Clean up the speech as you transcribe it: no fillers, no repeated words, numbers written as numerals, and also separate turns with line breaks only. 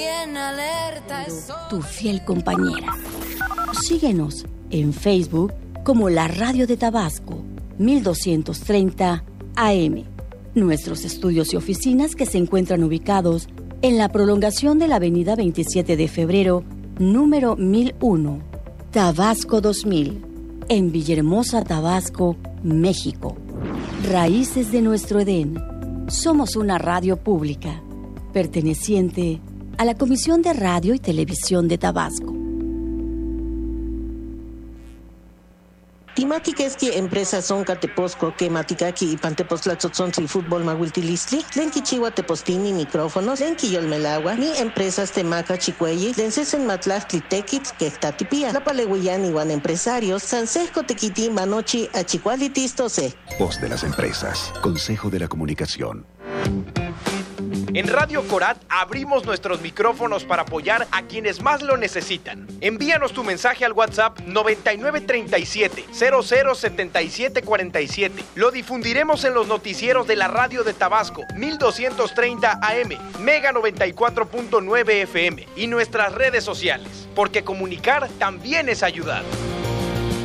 Tu fiel compañera. Síguenos en Facebook como La Radio de Tabasco, 1230 AM. Nuestros estudios y oficinas que se encuentran ubicados en la prolongación de la avenida 27 de febrero, número 1001, Tabasco 2000, en Villahermosa, Tabasco, México. Raíces de nuestro Edén. Somos una radio pública, perteneciente a la Comisión de Radio y Televisión de Tabasco.
Timatikeski empresas son Cateposco, que Maticaki y Pantepostlatzotzontli Fútbol Mahuiltilistli, Lenki Chihuahua Tepostini micrófonos, Lenki Yolmelagua, ni empresas Temaca Chicuelli, Lencesen Matlachtli Tequitz, que Tatipía, La Palehuillán iguan empresarios, Sansesco Tequiti Manochi Achicualitistose.
Voz de las empresas, Consejo de la Comunicación.
En Radio Corat abrimos nuestros micrófonos para apoyar a quienes más lo necesitan. Envíanos tu mensaje al WhatsApp 9937 007747. Lo difundiremos en los noticieros de la Radio de Tabasco, 1230 AM, Mega 94.9 FM y nuestras redes sociales, porque comunicar también es ayudar.